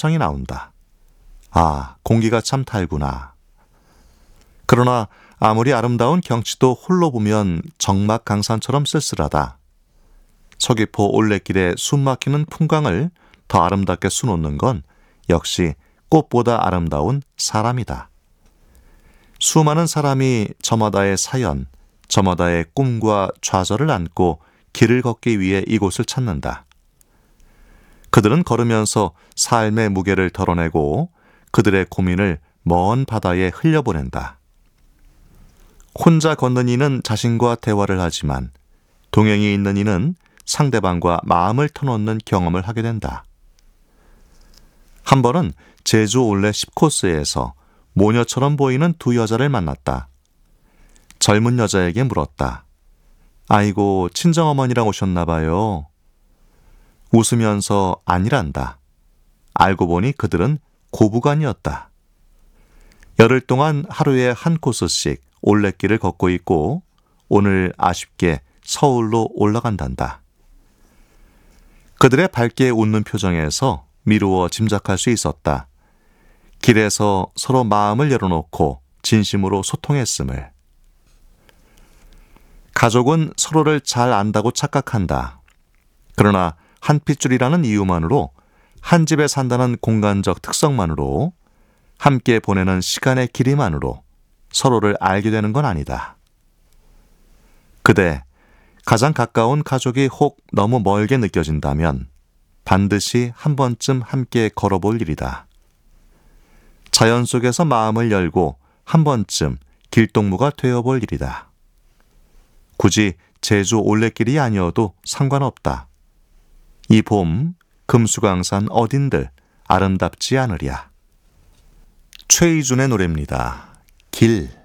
감상이 나온다. 아, 공기가 참 달구나. 그러나 아무리 아름다운 경치도 홀로 보면 적막강산처럼 쓸쓸하다. 서귀포 올레길의 숨막히는 풍광을 더 아름답게 수놓는 건 역시 꽃보다 아름다운 사람이다. 수많은 사람이 저마다의 사연, 저마다의 꿈과 좌절을 안고 길을 걷기 위해 이곳을 찾는다. 그들은 걸으면서 삶의 무게를 덜어내고 그들의 고민을 먼 바다에 흘려보낸다. 혼자 걷는 이는 자신과 대화를 하지만 동행이 있는 이는 상대방과 마음을 터놓는 경험을 하게 된다. 한 번은 제주 올레 10코스에서 모녀처럼 보이는 두 여자를 만났다. 젊은 여자에게 물었다. 아이고, 친정어머니랑 오셨나 봐요. 웃으면서 아니란다. 알고 보니 그들은 고부간이었다. 열흘 동안 하루에 한 코스씩 올레길을 걷고 있고 오늘 아쉽게 서울로 올라간단다. 그들의 밝게 웃는 표정에서 미루어 짐작할 수 있었다. 길에서 서로 마음을 열어놓고 진심으로 소통했음을. 가족은 서로를 잘 안다고 착각한다. 그러나 한 핏줄이라는 이유만으로, 한 집에 산다는 공간적 특성만으로, 함께 보내는 시간의 길이만으로 서로를 알게 되는 건 아니다. 그대, 가장 가까운 가족이 혹 너무 멀게 느껴진다면 반드시 한 번쯤 함께 걸어볼 일이다. 자연 속에서 마음을 열고 한 번쯤 길동무가 되어볼 일이다. 굳이 제주 올레길이 아니어도 상관없다. 이 봄 금수강산 어딘들 아름답지 않으랴. 최희준의 노래입니다. 길.